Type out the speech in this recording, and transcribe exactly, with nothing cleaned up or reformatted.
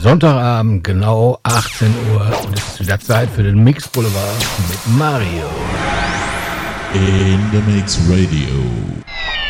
Sonntagabend, genau achtzehn Uhr. Und es ist wieder Zeit für den Mix Boulevard mit Mario. In the Mix Radio.